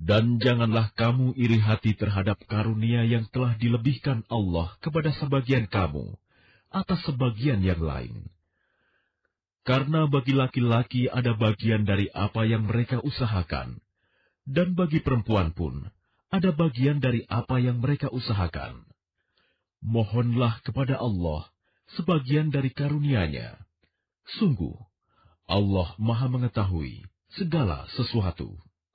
Dan janganlah kamu iri hati terhadap karunia yang telah dilebihkan Allah kepada sebagian kamu atas sebagian yang lain. Karena bagi laki-laki ada bagian dari apa yang mereka usahakan, dan bagi perempuan pun ada bagian dari apa yang mereka usahakan. Mohonlah kepada Allah sebagian dari karunia-Nya. Sungguh, Allah Maha Mengetahui segala sesuatu.